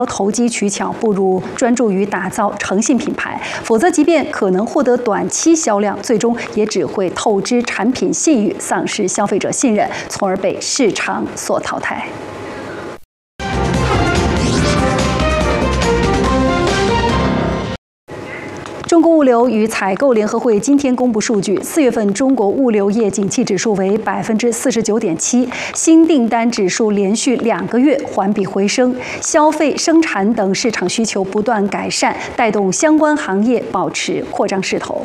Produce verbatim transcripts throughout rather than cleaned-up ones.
投机取巧，不如专注于打造诚信品牌。否则，即便可能获得短期销量，最终也只会透支产品信誉，丧失消费者信任，从而被市场所淘汰。中国物流与采购联合会今天公布数据，四月份中国物流业景气指数为百分之四十九点七，新订单指数连续两个月环比回升，消费、生产等市场需求不断改善，带动相关行业保持扩张势头。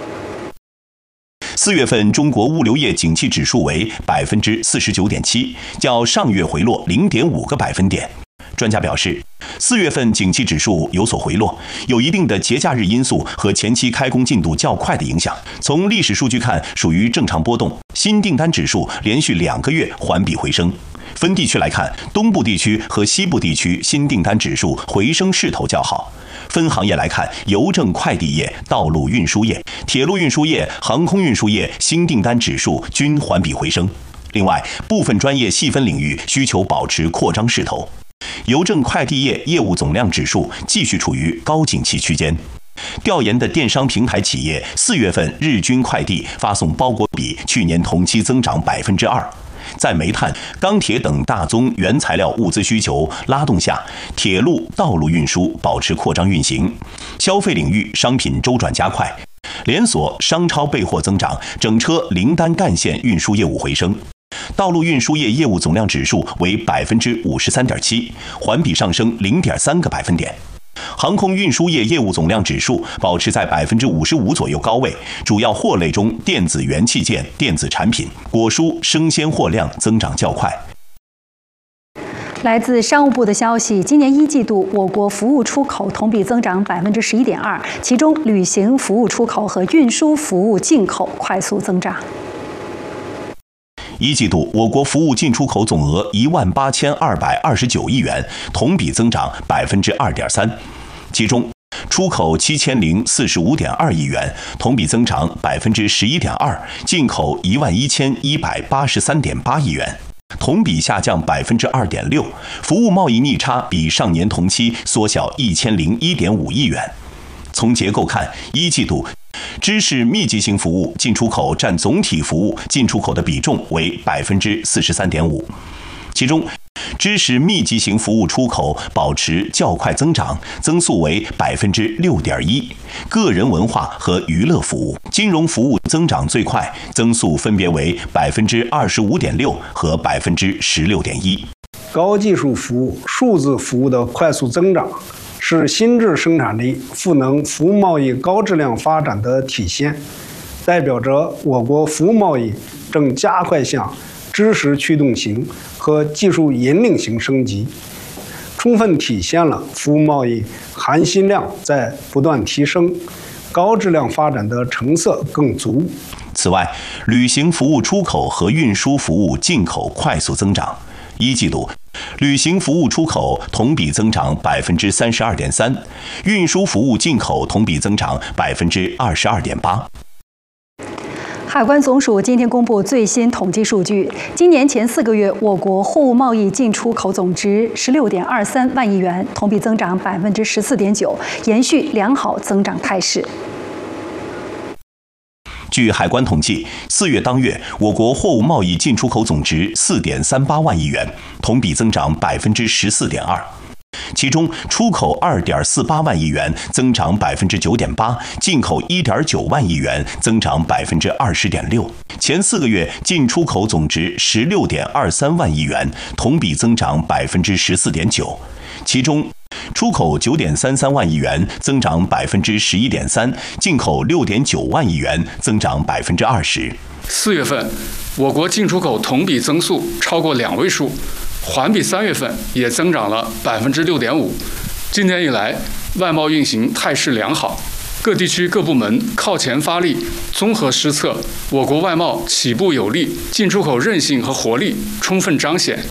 四月份中国物流业景气指数为百分之四十九点七，较上月回落零点五个百分点。专家表示，四月份景气指数有所回落，有一定的节假日因素和前期开工进度较快的影响。从历史数据看，属于正常波动。新订单指数连续两个月环比回升。分地区来看，东部地区和西部地区新订单指数回升势头较好。分行业来看，邮政快递业、道路运输业、铁路运输业、航空运输业新订单指数均环比回升。另外，部分专业细分领域需求保持扩张势头。邮政快递业业务总量指数继续处于高景气区间。调研的电商平台企业四月份日均快递发送包裹比去年同期增长百分之二。在煤炭、钢铁等大宗原材料物资需求拉动下，铁路、道路运输保持扩张运行。消费领域商品周转加快，连锁、商超备货增长，整车零单干线运输业务回升。道路运输业业务总量指数为百分之五十三点七，环比上升零点三个百分点。航空运输业业务总量指数保持在百分之五十五左右高位，主要货类中电子元器件、电子产品、果蔬、生鲜货量增长较快。 来自商务部的消息，今年一季度我国服务出口同比增长百分之十一点二，其中旅行服务出口和运输服务进口快速增长。 一季度，我国服务进出口总额一万八千二百二十九亿元，同比增长百分之二点三。其中，出口七千零四十五点二亿元，同比增长百分之十一点二；进口一万一千一百八十三点八亿元，同比下降百分之二点六。服务贸易逆差比上年同期缩小一千零一点五亿元。从结构看，一季度知识密集型服务进出口占总体服务进出口的比重为百分之四十三点五，其中知识密集型服务出口保持较快增长，增速为百分之六点一。个人文化和娱乐服务、金融服务增长最快，增速分别为百分之二十五点六和百分之十六点一。 高技术服务、数字服务的快速增长，是新质生产力赋能服务贸易高质量发展的体现，代表着我国服务贸易正加快向知识驱动型和技术引领型升级，充分体现了服务贸易含金量在不断提升，高质量发展的成色更足。 此外，旅行服务出口和运输服务进口快速增长。一季度，旅行服务出口同比增长百分之三十二点三，运输服务进口同比增长百分之二十二点八。 海关总署今天公布最新统计数据，今年前四个月，我国货物贸易进出口总值十六点二三万亿元，同比增长百分之十四点九，延续良好增长态势。 据海关统计，四月当月，我国货物贸易进出口总值四点三八万亿元，同比增长百分之十四点二。其中，出口二点四八万亿元，增长百分之九点八；进口一点九万亿元，增长百分之二十点六。前四个月进出口总值十六点二三万亿元，同比增长百分之十四点九。其中，出口九点三三万亿元，增长百分之十一点三；进口六点九万亿元，增长百分之二十。 四月份，我国进出口同比增速超过两位数，环比三月份也增长了百分之六点五。今年以来，外贸运行态势良好，各地区各部门靠前发力，综合施策，我国外贸起步有力，进出口韧性和活力充分彰显。